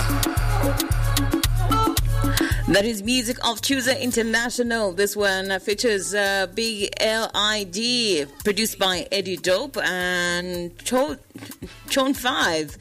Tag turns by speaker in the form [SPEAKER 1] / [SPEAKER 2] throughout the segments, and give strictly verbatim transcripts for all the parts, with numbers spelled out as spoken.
[SPEAKER 1] That is music of Chooser International. This one features uh, Big L I D, produced by Eddie Dope and Chon Chon five.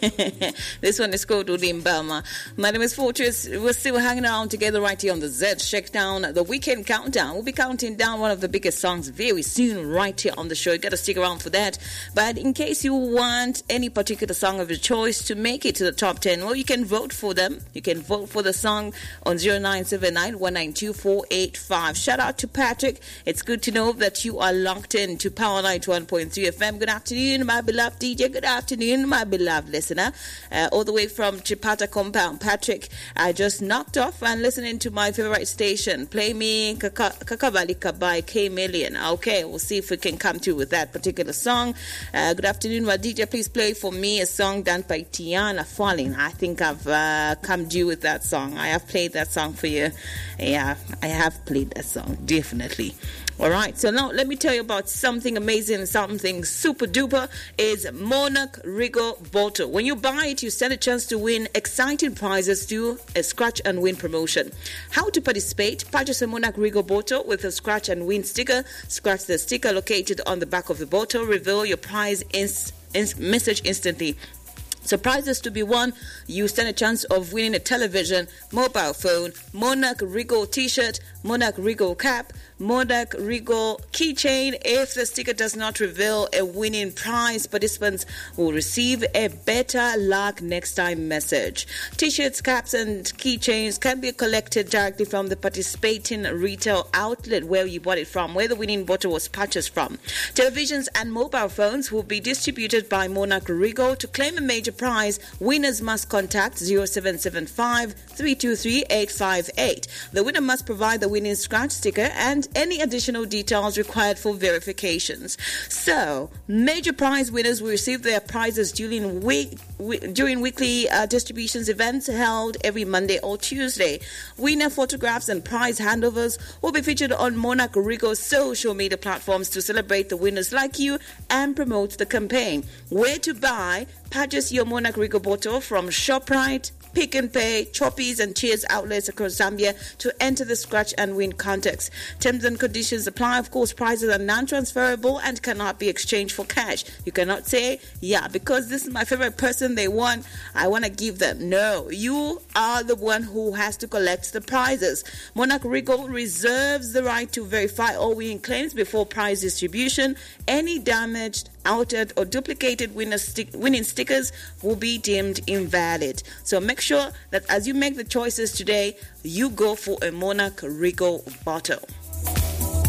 [SPEAKER 1] This one is called Ulimbama. My name is Fortress. We're still hanging around together right here on the Z Shakedown, the weekend countdown. We'll be counting down one of the biggest songs very soon right here on the show. You got to stick around for that. But in case you want any particular song of your choice to make it to the top ten, well, you can vote for them. You can vote for the song on zero nine seven nine, one nine two, four eight five. Shout out to Patrick. It's good to know that you are locked in to Power ninety-one point three F M. Good afternoon, my beloved D J. Good afternoon, my beloved listener. Uh, all the way from Chipata Compound. Patrick, I just knocked off and listening to my favorite station. Play me Kakabalika by K Million. Okay, we'll see if we can come through with that particular song. Uh, good afternoon, my D J. Please play for me a song done by Tiana Falling. I think I've uh, come due with that song. I have played that song for you. Yeah, I have played that song, definitely. All right, so now let me tell you about something amazing, something super duper is Monarch Rigo Bottle. When you buy it, you stand a chance to win exciting prizes through a scratch and win promotion. How to participate? Purchase a Monarch Rigo Bottle with a scratch and win sticker. Scratch the sticker located on the back of the bottle. Reveal your prize ins- ins- message instantly. So prizes to be won, you stand a chance of winning a television, mobile phone, Monarch Rigo t-shirt, Monarch Rigo cap, Monarch Rigo keychain. If the sticker does not reveal a winning prize, participants will receive a better luck next time message. T-shirts, caps, and keychains can be collected directly from the participating retail outlet where you bought it from, where the winning bottle was purchased from. Televisions and mobile phones will be distributed by Monarch Rigo. To claim a major prize, winners must contact zero seven seven five, three two three, eight five eight. The winner must provide the winning scratch sticker and any additional details required for verifications. So, major prize winners will receive their prizes during week during weekly uh, distributions events held every Monday or Tuesday. Winner photographs and prize handovers will be featured on Monarch Rigo's social media platforms to celebrate the winners like you and promote the campaign. Where to buy? Purchase your Monarch Rigo bottle from ShopRite, Pick and Pay, Choppies and Cheers outlets across Zambia to enter the scratch and win contest. Terms and conditions apply. Of course, prizes are non-transferable and cannot be exchanged for cash. You cannot say, yeah, because this is my favorite person they won, I want to give them. No, you are the one who has to collect the prizes. Monarch Rigo reserves the right to verify all winning claims before prize distribution. Any damaged, altered or duplicated winner sti- winning stickers will be deemed invalid. So make sure that as you make the choices today, you go for a Monarch Rigo bottle.